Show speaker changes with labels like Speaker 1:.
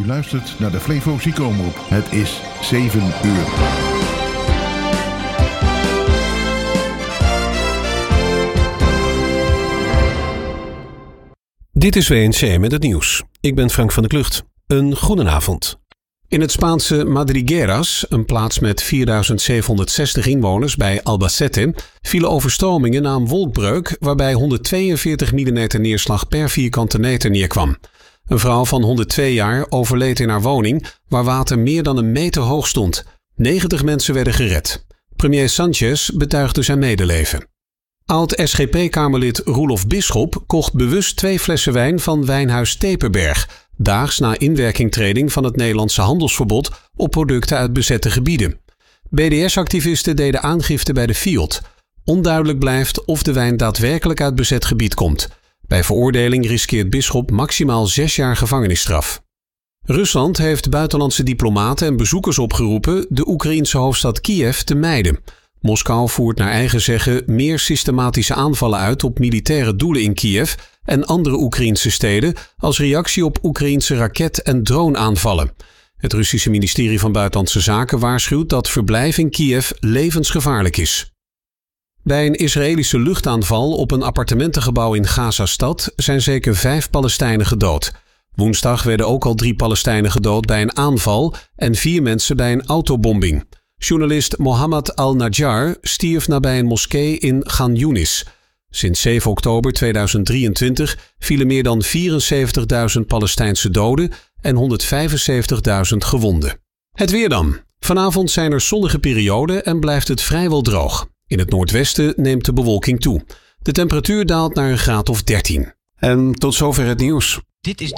Speaker 1: U luistert naar de Flevo Ziekomroep. Het is 7 uur.
Speaker 2: Dit is WNC met het nieuws. Ik ben Frank van der Klucht. Een goedenavond. In het Spaanse Madrigueras, een plaats met 4760 inwoners bij Albacete, vielen overstromingen na een wolkbreuk waarbij 142 mm neerslag per vierkante meter neerkwam. Een vrouw van 102 jaar overleed in haar woning waar water meer dan een meter hoog stond. 90 mensen werden gered. Premier Sánchez betuigde zijn medeleven. Oud-SGP-kamerlid Roelof Bisschop kocht bewust 2 flessen wijn van wijnhuis Tepenberg, daags na inwerkingtreding van het Nederlandse handelsverbod op producten uit bezette gebieden. BDS-activisten deden aangifte bij de FIOD. Onduidelijk blijft of de wijn daadwerkelijk uit bezet gebied komt. Bij veroordeling riskeert Bisschop maximaal 6 jaar gevangenisstraf. Rusland heeft buitenlandse diplomaten en bezoekers opgeroepen de Oekraïense hoofdstad Kiev te mijden. Moskou voert naar eigen zeggen meer systematische aanvallen uit op militaire doelen in Kiev en andere Oekraïense steden als reactie op Oekraïense raket- en droneaanvallen. Het Russische ministerie van Buitenlandse Zaken waarschuwt dat verblijf in Kiev levensgevaarlijk is. Bij een Israëlische luchtaanval op een appartementengebouw in Gaza-stad zijn zeker 5 Palestijnen gedood. Woensdag werden ook al 3 Palestijnen gedood bij een aanval en 4 mensen bij een autobombing. Journalist Mohammed al-Najjar stierf nabij een moskee in Khan Yunis. Sinds 7 oktober 2023 vielen meer dan 74.000 Palestijnse doden en 175.000 gewonden. Het weer dan. Vanavond zijn er zonnige perioden en blijft het vrijwel droog. In het noordwesten neemt de bewolking toe. De temperatuur daalt naar een graad of 13. En tot zover het nieuws.
Speaker 3: Dit is